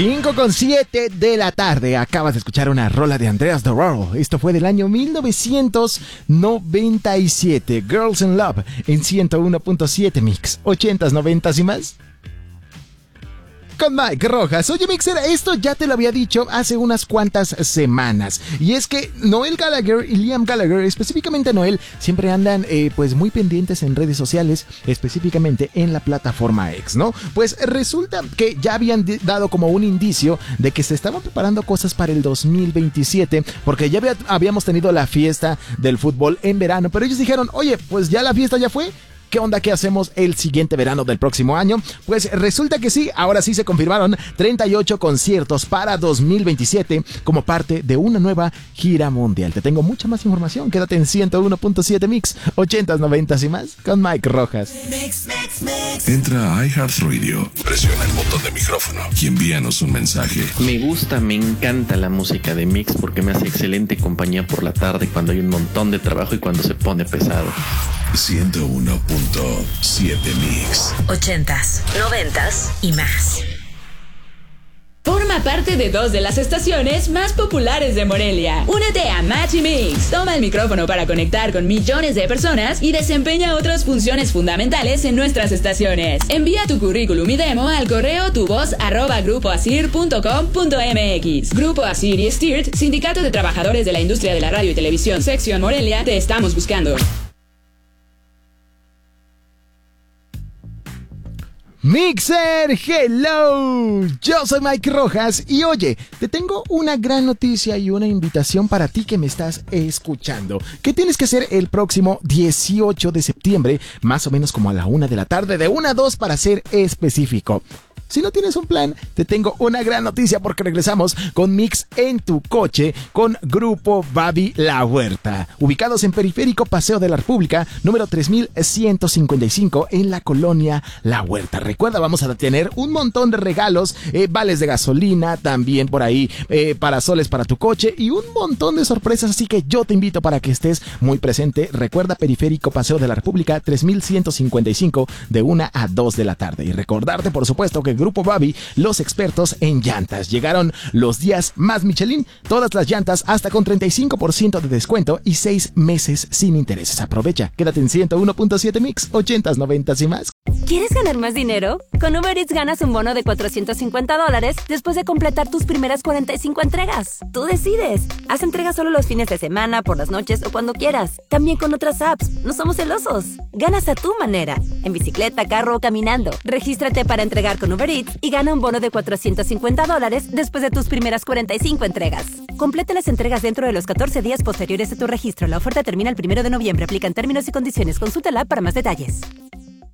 5:07 de la tarde. Acabas de escuchar una rola de Andreas Dororo. Esto fue del año 1997. Girls in Love en 101.7 Mix. 80s, 90s y más. Con Mike Rojas. Oye, Mixer, esto ya te lo había dicho hace unas cuantas semanas. Y es que Noel Gallagher y Liam Gallagher, específicamente Noel, siempre andan pues muy pendientes en redes sociales, específicamente en la plataforma X, ¿no? Pues resulta que ya habían dado como un indicio de que se estaban preparando cosas para el 2027, porque ya habíamos tenido la fiesta del fútbol en verano, pero ellos dijeron, oye, pues ya la fiesta ya fue. ¿Qué onda? ¿Qué hacemos el siguiente verano del próximo año? Pues resulta que sí, ahora sí se confirmaron 38 conciertos para 2027 como parte de una nueva gira mundial. Te tengo mucha más información, quédate en 101.7 Mix, 80s, 90s y más, con Mike Rojas. Entra a iHeartRadio, presiona el botón de micrófono y envíanos un mensaje. Me gusta, me encanta la música de Mix porque me hace excelente compañía por la tarde cuando hay un montón de trabajo y cuando se pone pesado. 101.7 Mix. 80s, 90s y más. Forma parte de 2 de las estaciones más populares de Morelia. Únete a Match y Mix. Toma el micrófono para conectar con millones de personas y desempeña otras funciones fundamentales en nuestras estaciones. Envía tu currículum y demo al correo tuvoz@grupoasir.com.mx. Grupo Asir y Stirt, Sindicato de Trabajadores de la Industria de la Radio y Televisión, Sección Morelia, te estamos buscando. Mixer, hello, yo soy Mike Rojas y oye, te tengo una gran noticia y una invitación para ti que me estás escuchando. ¿Qué tienes que hacer el próximo 18 de septiembre? Más o menos como a la 1 de la tarde, de 1 a 2 para ser específico. Si no tienes un plan, te tengo una gran noticia porque regresamos con Mix en tu coche con Grupo Babi La Huerta. Ubicados en Periférico Paseo de la República, número 3155 en la colonia La Huerta. Recuerda, vamos a tener un montón de regalos, vales de gasolina, también por ahí parasoles para tu coche y un montón de sorpresas, así que yo te invito para que estés muy presente. Recuerda, Periférico Paseo de la República, 3155 de 1 a 2 de la tarde. Y recordarte, por supuesto, que Grupo Babi, los expertos en llantas. Llegaron los días más Michelin, todas las llantas hasta con 35% de descuento y 6 meses sin intereses. Aprovecha, quédate en 101.7 Mix, 80s, 90s y más. ¿Quieres ganar más dinero? Con Uber Eats ganas un bono de $450 después de completar tus primeras 45 entregas. Tú decides. Haz entregas solo los fines de semana, por las noches o cuando quieras. También con otras apps. No somos celosos. Ganas a tu manera. En bicicleta, carro o caminando. Regístrate para entregar con Uber Eats y gana un bono de $450 después de tus primeras 45 entregas. Completa las entregas dentro de los 14 días posteriores a tu registro. La oferta termina el 1 de noviembre. Aplican términos y condiciones. Consulta la app para más detalles.